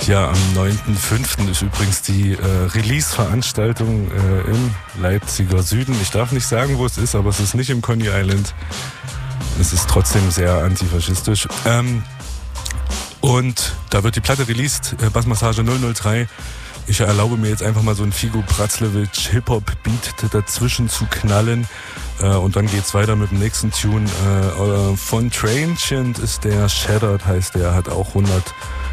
Ja, am 9.5. ist übrigens die Release-Veranstaltung im Leipziger Süden. Ich darf nicht sagen, wo es ist, aber es ist nicht im Coney Island. Es ist trotzdem sehr antifaschistisch. Und da wird die Platte released, Bassmassage 003. Ich erlaube mir jetzt einfach mal so einen Figo Bratzlewitsch Hip-Hop-Beat dazwischen zu knallen. Und dann geht's weiter mit dem nächsten Tune von Transient ist der, Shattered heißt der, hat auch 100